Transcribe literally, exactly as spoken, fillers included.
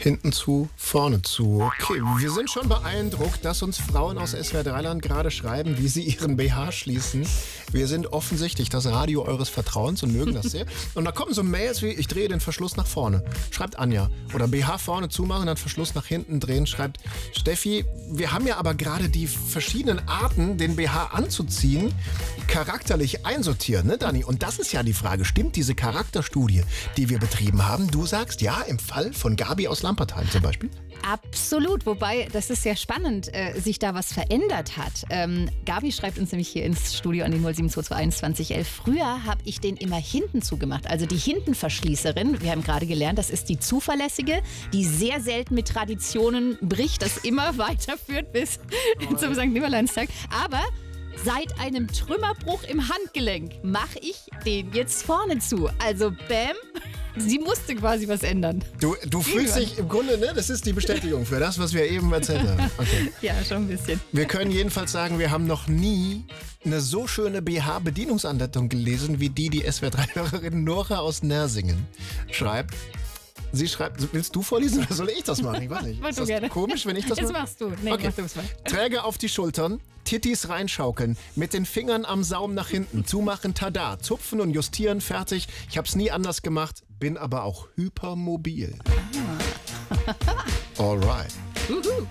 Hinten zu, vorne zu. Okay, wir sind schon beeindruckt, dass uns Frauen aus S W R drei Land gerade schreiben, wie sie ihren B H schließen. Wir sind offensichtlich das Radio eures Vertrauens und mögen das sehr. Und da kommen so Mails wie, ich drehe den Verschluss nach vorne, schreibt Anja. Oder B H vorne zumachen, dann Verschluss nach hinten drehen, schreibt Steffi. Wir haben ja aber gerade die verschiedenen Arten, den B H anzuziehen, charakterlich einsortiert, ne Dani? Und das ist ja die Frage, stimmt diese Charakterstudie, die wir betrieben haben? Du sagst, ja, im Fall von Gabi aus Lampertheim zum Beispiel? Absolut, wobei, das ist ja spannend, äh, sich da was verändert hat. Ähm, Gabi schreibt uns nämlich hier ins Studio an die null sieben zwei zwei eins zwanzig elf. Früher habe ich den immer hinten zugemacht, also die Hintenverschließerin. Wir haben gerade gelernt, das ist die zuverlässige, die sehr selten mit Traditionen bricht, das immer weiterführt bis oh. zum Sankt Nimmerleinstag. Aber seit einem Trümmerbruch im Handgelenk mache ich den jetzt vorne zu. Also bam. Sie musste quasi was ändern. Du, du fühlst dich im Grunde, ne? Das ist die Bestätigung für das, was wir eben erzählt haben. Okay. Ja, schon ein bisschen. Wir können jedenfalls sagen, wir haben noch nie eine so schöne B H-Bedienungsanleitung gelesen, wie die, die S W R drei-Hörerin Nora aus Nersingen schreibt. Sie schreibt, willst du vorlesen oder soll ich das machen? Ich weiß nicht. Mach Ist du das gerne. Komisch, wenn ich das mache? Das machst du. Nee, okay. mach du es mal. Träger auf die Schultern, Tittis reinschaukeln, mit den Fingern am Saum nach hinten, zumachen, tada, zupfen und justieren, fertig. Ich hab's nie anders gemacht, bin aber auch hypermobil. Ah. Alright. Uhu.